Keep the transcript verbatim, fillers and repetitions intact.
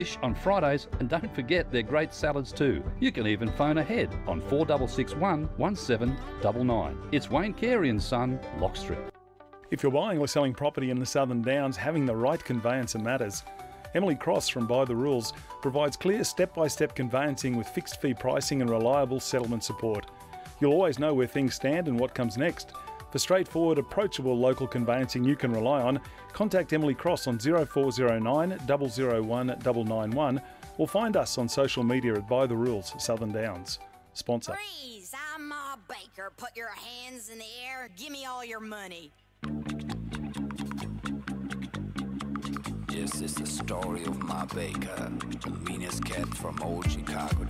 on Fridays, and don't forget their great salads too. You can even phone ahead on four six six one, one seven nine nine. It's Wayne Carey and Son, Lock Street. If you're buying or selling property in the Southern Downs, having the right conveyancer matters. Emily Cross from By the Rules provides clear step-by-step conveyancing with fixed fee pricing and reliable settlement support. You'll always know where things stand and what comes next. For straightforward, approachable local conveyancing you can rely on, contact Emily Cross on zero four zero nine, zero zero one, nine nine one or find us on social media at By the Rules Southern Downs. Sponsor. Freeze! I'm Ma Baker. Put your hands in the air. Give me all your money. This is the story of Ma Baker, the meanest cat from old Chicago